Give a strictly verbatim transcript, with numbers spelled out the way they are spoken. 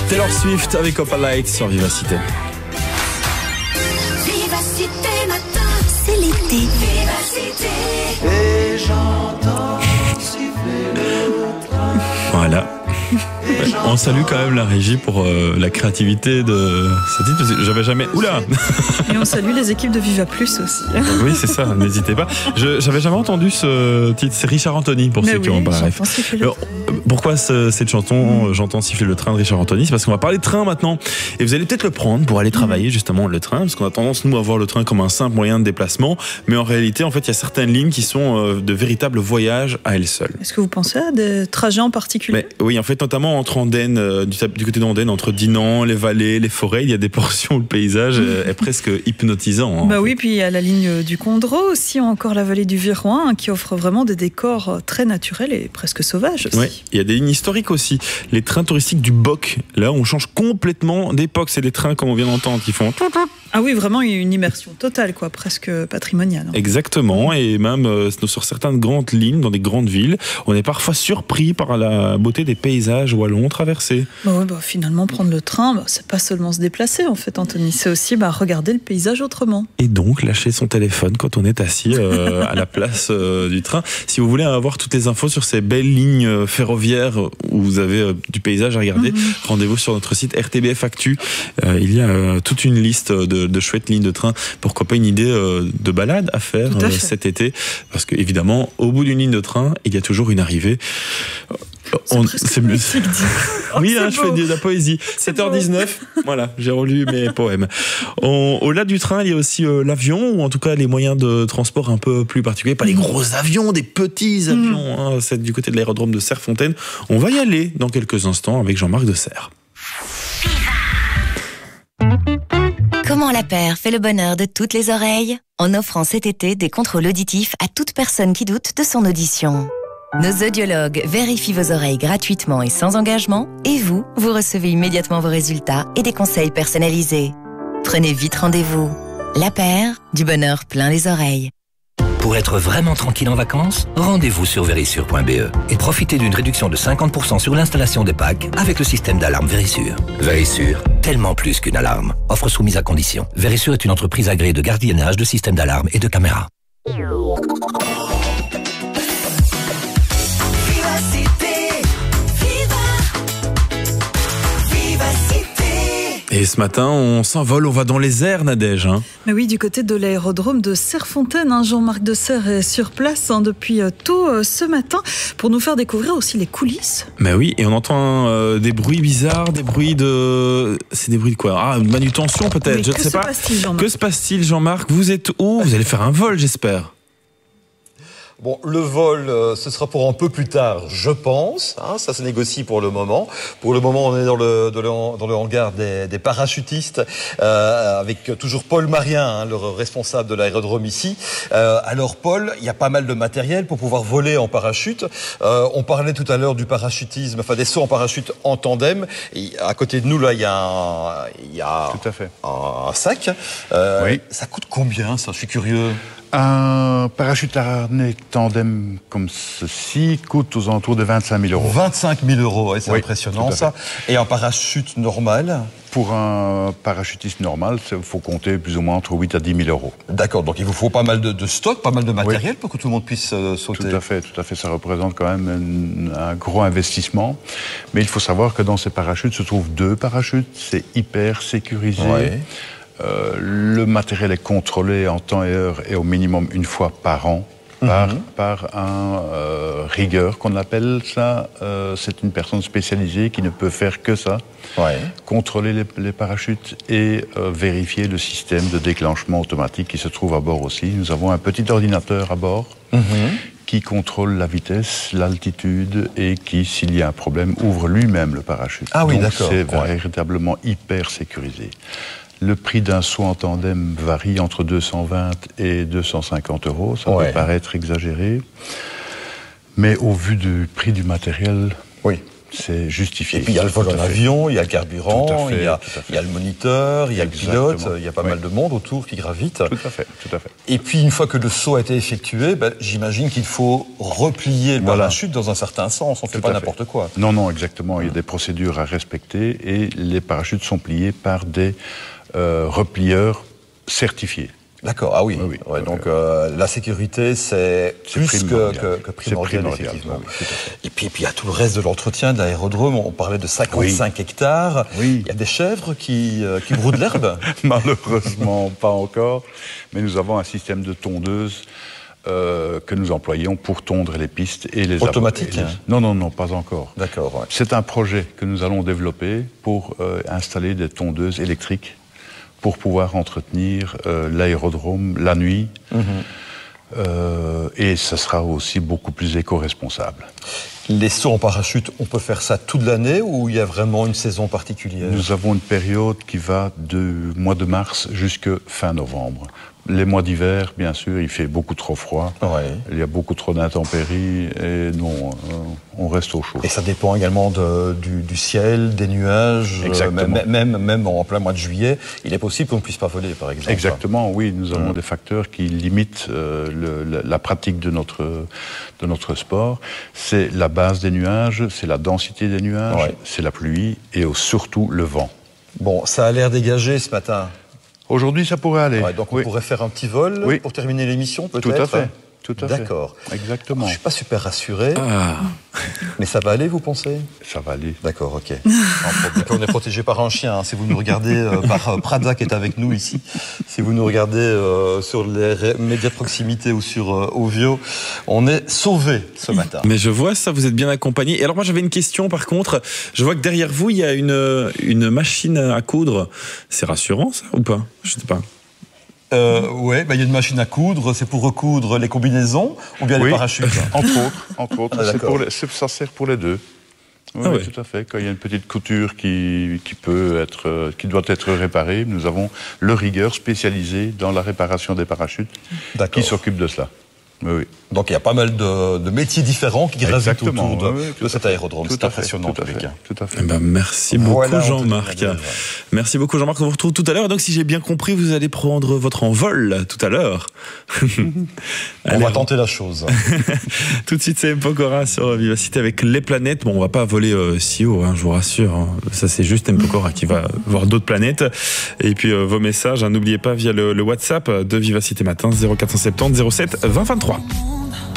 Taylor Swift avec Opalite sur Vivacité. Vivacité matin, c'est l'été. Vivacité. Et j'entends siffler le train. Voilà. On salue quand même la régie pour euh, la créativité de ce titre, parce que j'avais jamais... Oula. Et on salue les équipes de Viva Plus aussi. Oui, c'est ça, n'hésitez pas. Je, j'avais jamais entendu ce titre, c'est Richard Anthony pour Mais ceux oui, qui ont pas. j'entends siffler le Alors, pourquoi ce, cette chanson mmh. J'entends siffler le train de Richard Anthony? C'est parce qu'on va parler de train maintenant. Et vous allez peut-être le prendre pour aller travailler mmh. justement le train, parce qu'on a tendance nous à voir le train comme un simple moyen de déplacement, mais en réalité, en fait, il y a certaines lignes qui sont euh, de véritables voyages à elles seules. Est-ce que vous pensez à des trajets en particulier? Mais, oui, en fait, notamment entre Andenne, euh, du, du côté d'Andenne, entre Dinan, les vallées, les forêts, il y a des portions où le paysage mmh. est presque hypnotisant. Hein, bah oui, puis il y a la ligne du Condro aussi, encore la vallée du Viroin, hein, qui offre vraiment des décors très naturels et presque sauvages aussi. Ouais, il y a des lignes historiques aussi. Les trains touristiques du Boc, là, on change complètement d'époque. C'est des trains, comme on vient d'entendre, qui font... Ah oui, vraiment, il y a une immersion totale, quoi, presque patrimoniale. Hein. Exactement, et même euh, sur certaines grandes lignes, dans des grandes villes, on est parfois surpris par la beauté des paysages wallons traversés. Bah ouais, bah finalement, prendre le train, bah, c'est pas seulement se déplacer, en fait, Anthony, c'est aussi bah, regarder le paysage autrement. Et donc, lâcher son téléphone quand on est assis euh, à la place euh, du train. Si vous voulez avoir toutes les infos sur ces belles lignes ferroviaires où vous avez euh, du paysage à regarder, mm-hmm. rendez-vous sur notre site R T B F Actu. Euh, il y a euh, toute une liste de, de chouettes lignes de train. Pourquoi pas une idée euh, de balade à faire euh, cet été? Parce que, évidemment, au bout d'une ligne de train, il y a toujours une arrivée. C'est on, c'est mieux. Oh, oui, hein, je fais de la poésie. sept heures dix-neuf, voilà, j'ai relu mes poèmes. On, au-delà du train, il y a aussi euh, l'avion, ou en tout cas les moyens de transport un peu plus particuliers. Pas les gros avions, des petits avions. Mm. Hein, c'est du côté de l'aérodrome de Serrefontaine. On va y aller dans quelques instants avec Jean-Marc de Serres. Comment la paire fait le bonheur de toutes les oreilles? En offrant cet été des contrôles auditifs à toute personne qui doute de son audition. Nos audiologues vérifient vos oreilles gratuitement et sans engagement, et vous, vous recevez immédiatement vos résultats et des conseils personnalisés. Prenez vite rendez-vous. La paire, du bonheur plein les oreilles. Pour être vraiment tranquille en vacances, rendez-vous sur Verisure point b e et profitez d'une réduction de cinquante pour cent sur l'installation des packs avec le système d'alarme Verisure. Verisure, tellement plus qu'une alarme. Offre soumise à condition. Verisure est une entreprise agréée de gardiennage, de systèmes d'alarme et de caméras. Et ce matin, on s'envole, on va dans les airs, Nadège. Hein. Mais oui, du côté de l'aérodrome de Serrefontaine, hein, Jean-Marc de Serres est sur place hein, depuis euh, tôt euh, ce matin pour nous faire découvrir aussi les coulisses. Mais oui, et on entend euh, des bruits bizarres, des bruits de... C'est des bruits de quoi? Ah, de manutention peut-être, oui, je ne sais pas. Jean-Marc Que se passe-t-il, Jean-Marc? Vous êtes où? Vous allez faire un vol, j'espère. Bon, le vol, euh, ce sera pour un peu plus tard, je pense. Hein, ça se négocie pour le moment. Pour le moment, on est dans le, dans le, dans le hangar des, des parachutistes, euh, avec toujours Paul Marien, hein, le responsable de l'aérodrome ici. Euh, alors, Paul, il y a pas mal de matériel pour pouvoir voler en parachute. Euh, on parlait tout à l'heure du parachutisme, enfin des sauts en parachute en tandem. Et à côté de nous, là, il y a un, il y a tout à fait. un, un sac. Euh, oui. Ça coûte combien, ça? Je suis curieux. Un parachute harnais tandem comme ceci coûte aux alentours de vingt-cinq mille euros. vingt-cinq mille euros, ouais, c'est oui, impressionnant ça. Et un parachute normal? Pour un parachutiste normal, il faut compter plus ou moins entre huit à dix mille euros. D'accord, donc il vous faut pas mal de, de stock, pas mal de matériel oui. pour que tout le monde puisse euh, sauter. Tout à fait, tout à fait. Ça représente quand même un, un gros investissement. Mais il faut savoir que dans ces parachutes se trouvent deux parachutes. C'est hyper sécurisé. Ouais. Euh, le matériel est contrôlé en temps et heure et au minimum une fois par an par, mm-hmm. par un euh, rigueur qu'on appelle ça. Euh, c'est une personne spécialisée qui ne peut faire que ça. Ouais. Contrôler les, les parachutes et euh, vérifier le système de déclenchement automatique qui se trouve à bord aussi. Nous avons un petit ordinateur à bord mm-hmm. qui contrôle la vitesse, l'altitude et qui, s'il y a un problème, ouvre lui-même le parachute. Ah oui, donc d'accord. C'est ouais. véritablement hyper sécurisé. Le prix d'un saut en tandem varie entre deux cent vingt et deux cent cinquante euros. Ça ouais. peut paraître exagéré. Mais au vu du prix du matériel, oui. c'est justifié. Et puis il y a le vol Tout en à fait. avion, il y a le carburant, Tout à fait, il y a, tout à fait. il y a le moniteur, il y a Exactement. le pilote, il y a pas Oui. mal de monde autour qui gravite. Tout à fait, tout à fait. Et puis une fois que le saut a été effectué, ben, j'imagine qu'il faut replier le Voilà. parachute dans un certain sens. On ne fait Tout pas à fait. n'importe quoi. Non, non, exactement. Il y a des procédures à respecter et les parachutes sont pliés par des euh, replieurs certifiés. D'accord, ah oui. Oui, oui. Ouais, donc euh, la sécurité, c'est C'est plus que, primordial. que, que C'est primordial, primordial, effectivement. oui, oui, tout à fait. Et puis, et puis il y a tout le reste de l'entretien de l'aérodrome. On parlait de cinquante-cinq hectares. Oui. Il y a des chèvres qui, euh, qui broudent l'herbe. Malheureusement, pas encore. Mais nous avons un système de tondeuse euh, que nous employons pour tondre les pistes et les... Automatique, et les- hein. Non, non, non, pas encore. D'accord, ouais. C'est un projet que nous allons développer pour euh, installer des tondeuses électriques pour pouvoir entretenir euh, l'aérodrome la nuit. Mhm. Euh, et ça sera aussi beaucoup plus éco-responsable. Les sauts en parachute, on peut faire ça toute l'année ou il y a vraiment une saison particulière? Nous avons une période qui va du mois de mars jusqu'à fin novembre. Les mois d'hiver, bien sûr, il fait beaucoup trop froid. Ouais. Il y a beaucoup trop d'intempéries et non, euh, on reste au chaud. Et ça dépend également de, du, du ciel, des nuages. Exactement. Euh, même, même, même en plein mois de juillet, il est possible qu'on ne puisse pas voler, par exemple. Exactement, oui, nous avons Mmh. des facteurs qui limitent euh, le, la, la pratique de notre, de notre sport. C'est la base des nuages, c'est la densité des nuages, Ouais. c'est la pluie et euh, surtout le vent. Bon, ça a l'air dégagé ce matin. Aujourd'hui, ça pourrait aller. Ouais, donc on Oui. pourrait faire un petit vol Oui. pour terminer l'émission, peut-être. Tout à fait. Tout à fait. D'accord. Exactement. Je ne suis pas super rassuré, Ah, mais ça va aller, vous pensez? Ça va aller. D'accord, ok. Et puis on est protégé par un chien. hein. Si vous nous regardez, euh, par euh, Prada qui est avec nous ici, si vous nous regardez euh, sur les ré- médias de proximité ou sur euh, Ovio, on est sauvés ce matin. mais je vois ça, vous êtes bien accompagné. Et alors moi j'avais une question par contre. Je vois que derrière vous il y a une, une machine à coudre. C'est rassurant ça ou pas? Je sais pas. Euh, ouais, bah, il y a une machine à coudre, c'est pour recoudre les combinaisons ou bien les Oui. parachutes. Entre autres, entre autres. Ah, C'est d'accord. pour les- c'est- ça sert pour les deux. Oui, Ah oui, ouais. tout à fait. Quand il y a une petite couture qui, qui peut être, euh, qui doit être réparée, nous avons le rigueur spécialisé dans la réparation des parachutes D'accord. qui s'occupe de cela. Oui, oui. Donc il y a pas mal de, de métiers différents qui gravitent Exactement, autour de, oui, oui, tout de à cet fait. aérodrome. Tout C'est à fait, impressionnant en tout à tous les fait, cas. tout à fait. Eh ben, merci beaucoup Voilà, Anthony Jean-Marc. Madeleine. Merci beaucoup Jean-Marc, on vous retrouve tout à l'heure. Et donc si j'ai bien compris, vous allez prendre votre envol tout à l'heure. On Allez, va tenter la chose. tout de suite c'est M. Pokora sur Vivacité avec les planètes. Bon, on va pas voler euh, si haut, hein, je vous rassure. hein. Ça c'est juste M. Pokora qui va voir d'autres planètes. Et puis euh, vos messages, hein, n'oubliez pas via le, le WhatsApp de Vivacité Matin zéro quatre cent soixante-dix zéro sept vingt vingt-trois.